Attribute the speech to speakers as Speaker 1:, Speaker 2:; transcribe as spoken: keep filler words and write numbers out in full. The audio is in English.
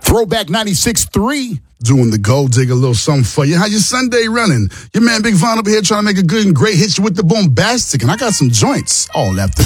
Speaker 1: Throwback ninety-six three. Doing the Gold Digger, a little something for you. How your Sunday running? Your man Big Von up here trying to make a good and great hit you with the bombastic. And I got some joints all after